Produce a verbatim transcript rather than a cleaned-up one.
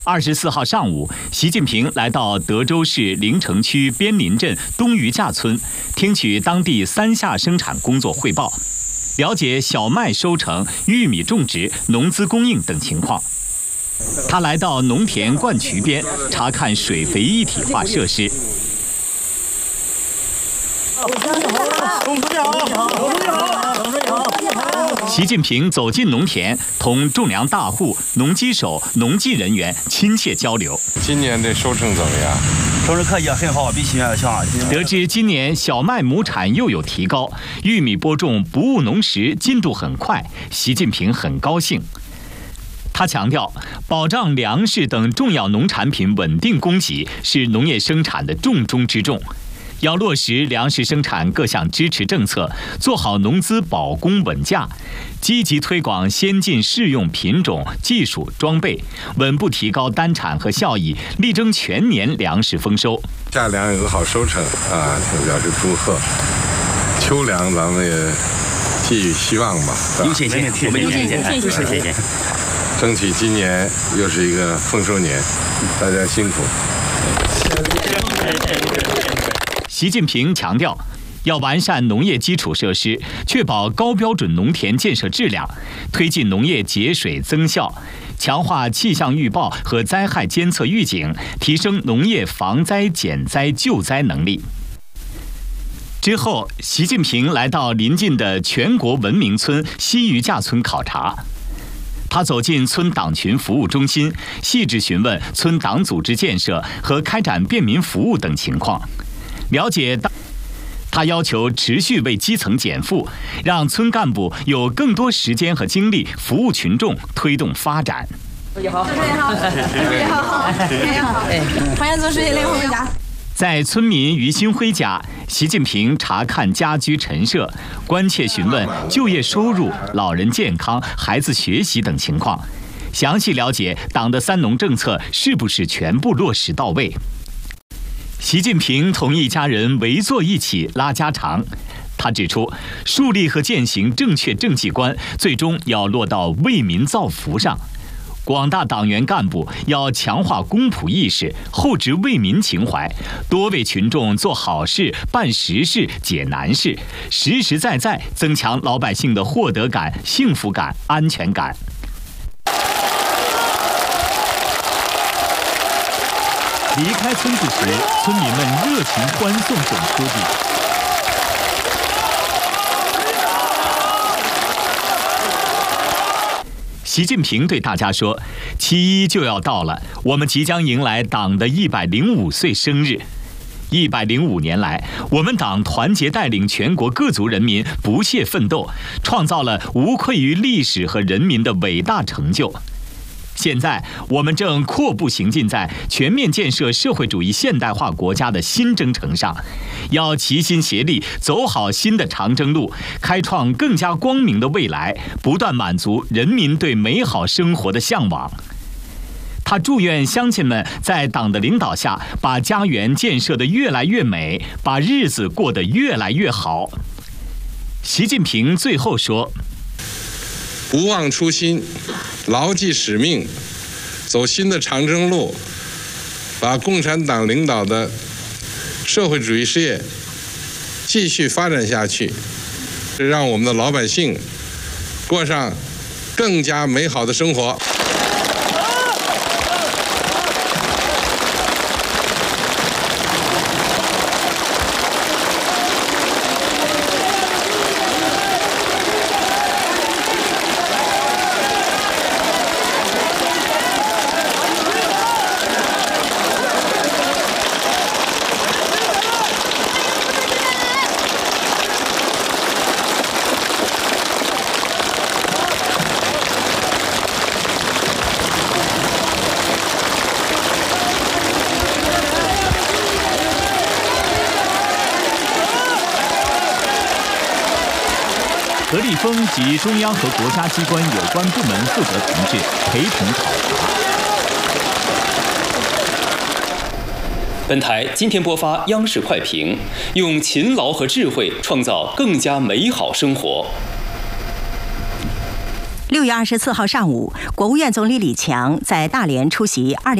二十四号上午，习近平来到德州市临城区边林镇东余架村，听取当地三下生产工作汇报，了解小麦收成、玉米种植、农资供应等情况。他来到农田灌渠边，查看水肥一体化设施。 董书记好，董书记好，董书记好。 习近平走进农田，同种粮大户、农机手、农技人员亲切交流。 今年的收成怎么样？ 收成可以很好，比去年要强。 得知今年小麦亩产又有提高，玉米播种不误农时进度很快，习近平很高兴。他强调，保障粮食等重要农产品稳定供给是农业生产的重中之重。要落实粮食生产各项支持政策，做好农资保供稳价，积极推广先进适用品种、技术、装备，稳步提高单产和效益，力争全年粮食丰收。 夏粮有个好收成啊，表示祝贺。秋粮咱们也寄予希望吧。 有信心，我们有信心，有信心。 争取今年又是一个丰收年，大家辛苦。 习近平强调，要完善农业基础设施，确保高标准农田建设质量，推进农业节水增效，强化气象预报和灾害监测预警，提升农业防灾减灾救灾能力。之后，习近平来到邻近的全国文明村西余架村考察。他走进村党群服务中心，细致询问村党组织建设和开展便民服务等情况。了解当，他要求持续为基层减负，让村干部有更多时间和精力服务群众，推动发展。 主席好，主席好，主席好，主席好，欢迎总书记领我们家。 在村民于新辉家，习近平查看家居陈设，关切询问就业收入、老人健康、孩子学习等情况，详细了解党的三农政策是不是全部落实到位。习近平同一家人围坐一起拉家常。他指出，树立和践行正确政绩观，最终要落到为民造福上。广大党员干部要强化公仆意识，厚植为民情怀，多为群众做好事、办实事、解难事，实实在在增强老百姓的获得感、幸福感、安全感。离开村子时，村民们热情欢送总书记。习近平对大家说：“七一就要到了，我们即将迎来党的一百零五岁生日。一百零五年来，我们党团结带领全国各族人民不懈奋斗，创造了无愧于历史和人民的伟大成就。现在，我们正阔步行进在全面建设社会主义现代化国家的新征程上，要齐心协力走好新的长征路，开创更加光明的未来，不断满足人民对美好生活的向往。”他祝愿乡亲们在党的领导下，把家园建设得越来越美，把日子过得越来越好。习近平最后说：“ 不忘初心，牢记使命，走新的长征路，把共产党领导的社会主义事业继续发展下去，让我们的老百姓过上更加美好的生活。” 何立峰及中央和国家机关有关部门负责同志陪同考察。 本台今天播发央视快评：用勤劳和智慧创造更加美好生活。 六月二十四号上午，国务院总理李强在大连出席二零。